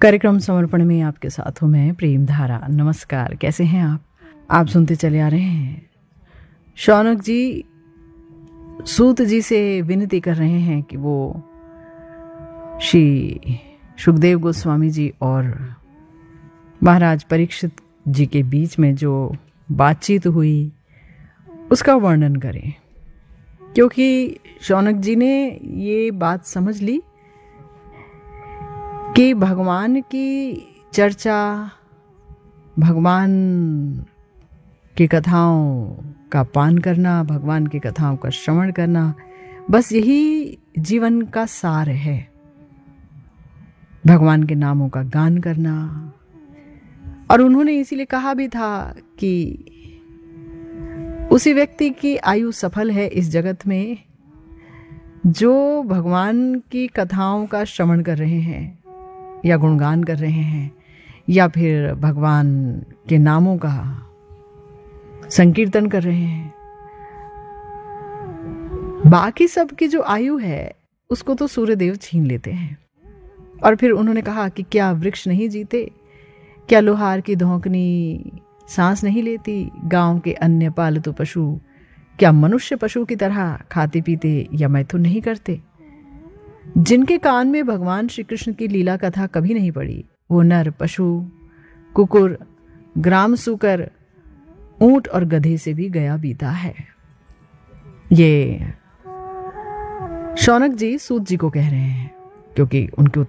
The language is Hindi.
कार्यक्रम समर्पण में आपके साथ हूँ मैं प्रेम धारा। नमस्कार, कैसे हैं आप सुनते चले आ रहे हैं। शौनक जी सूत जी से विनती कर रहे हैं कि वो श्री सुखदेव गोस्वामी जी और महाराज परीक्षित जी के बीच में जो बातचीत हुई उसका वर्णन करें, क्योंकि शौनक जी ने ये बात समझ ली कि भगवान की चर्चा, भगवान की कथाओं का पान करना, भगवान की कथाओं का श्रवण करना, बस यही जीवन का सार है। भगवान के नामों का गान करना। और उन्होंने इसीलिए कहा भी था कि उसी व्यक्ति की आयु सफल है इस जगत में जो भगवान की कथाओं का श्रवण कर रहे हैं या गुणगान कर रहे हैं या फिर भगवान के नामों का संकीर्तन कर रहे हैं। बाकी सब की जो आयु है उसको तो सूर्यदेव छीन लेते हैं। और फिर उन्होंने कहा कि क्या वृक्ष नहीं जीते, क्या लोहार की धौंकनी सांस नहीं लेती, गांव के अन्य पालतू पशु क्या मनुष्य पशु की तरह खाते पीते या मैथुन नहीं करते। जिनके कान में भगवान श्री कृष्ण की लीला कथा कभी नहीं पड़ी, वो नर पशु, कुकुर, ग्राम सूकर, ऊंट और गधे से भी गया बीता है। ये शौनक जी सूत जी को कह रहे हैं, क्योंकि उनके